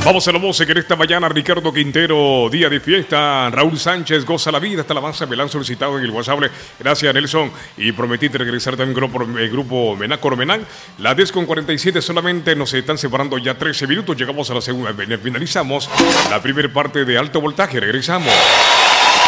Vamos a la música en esta mañana. Ricardo Quintero, día de fiesta. Raúl Sánchez, goza la vida. Hasta la base me la han solicitado en el WhatsApp. Gracias, Nelson. Y prometí regresar también el grupo Menacormenán. La 10:47 solamente nos están separando ya 13 minutos. Llegamos a la segunda. Finalizamos la primera parte de alto voltaje. Regresamos.